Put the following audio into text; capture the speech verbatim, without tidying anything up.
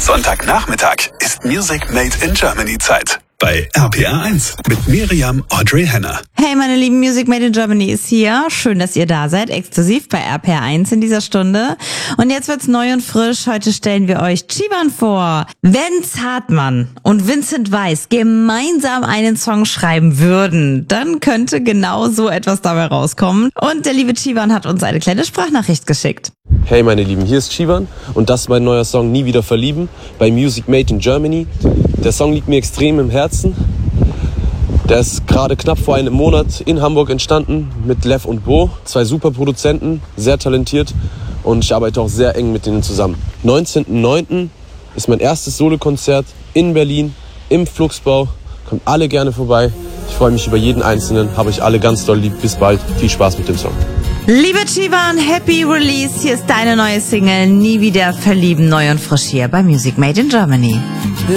Sonntagnachmittag ist Music Made in Germany Zeit. Bei R P R eins mit Miriam Audrey Henner. Hey meine lieben, Music Made in Germany ist hier. Schön, dass ihr da seid, exklusiv bei R P R eins in dieser Stunde. Und jetzt wird's neu und frisch. Heute stellen wir euch Chivan vor. Wenn Zartmann und Vincent Weiss gemeinsam einen Song schreiben würden, dann könnte genau so etwas dabei rauskommen. Und der liebe Chivan hat uns eine kleine Sprachnachricht geschickt. Hey meine Lieben, hier ist Chivan und das ist mein neuer Song Nie wieder verlieben bei Music Made in Germany. Der Song liegt mir extrem im Herzen. Der ist gerade knapp vor einem Monat in Hamburg entstanden mit Lev und Bo, zwei super Produzenten, sehr talentiert und ich arbeite auch sehr eng mit denen zusammen. neunzehnten neunten ist mein erstes Solokonzert in Berlin im Flugsbau. Kommt alle gerne vorbei. Ich freue mich über jeden Einzelnen, habe euch alle ganz doll lieb. Bis bald, viel Spaß mit dem Song. Liebe Chivan, Happy Release. Hier ist deine neue Single Nie wieder verlieben, neu und frisch hier bei Music Made in Germany.